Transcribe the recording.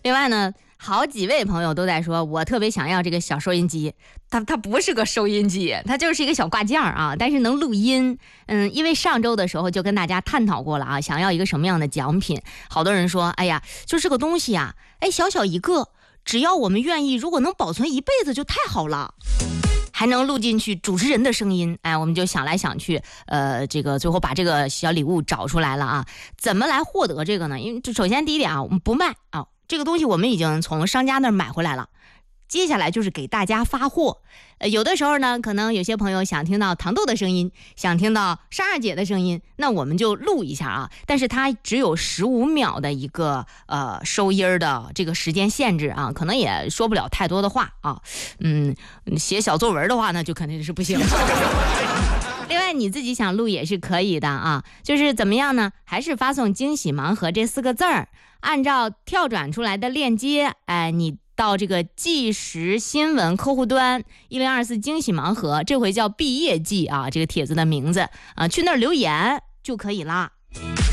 另外呢，好几位朋友都在说，我特别想要这个小收音机。它不是个收音机，它就是一个小挂件啊，但是能录音。因为上周的时候就跟大家探讨过了啊，想要一个什么样的奖品。好多人说，哎呀，就这个东西啊，小小一个，只要我们愿意，如果能保存一辈子就太好了。还能录进去主持人的声音，我们就想来想去，这个最后把这个小礼物找出来了啊。怎么来获得这个呢？因为首先第一点啊，我们不卖啊，这个东西我们已经从商家那儿买回来了。接下来就是给大家发货，有的时候呢，可能有些朋友想听到糖豆的声音，想听到莎莎姐的声音，那我们就录一下啊。但是它只有15秒的一个收音的这个时间限制啊，可能也说不了太多的话啊。写小作文的话呢，就肯定是不行。另外你自己想录也是可以的啊，就是怎么样呢？还是发送惊喜盲盒这4个字儿，按照跳转出来的链接，你到这个即时新闻客户端1024惊喜盲盒，这回叫毕业季啊，这个帖子的名字啊，去那儿留言就可以啦。